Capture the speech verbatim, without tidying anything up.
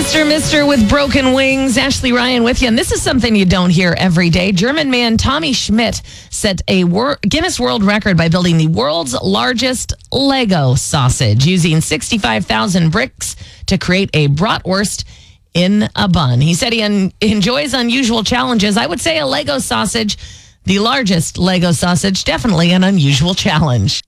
Mister Mister with broken wings. Ashley Ryan with you. And this is something you don't hear every day. German man Tommy Schmidt set a wor- Guinness World Record by building the world's largest Lego sausage using sixty-five thousand bricks to create a bratwurst in a bun. He said he un- enjoys unusual challenges. I would say a Lego sausage, the largest Lego sausage, definitely an unusual challenge.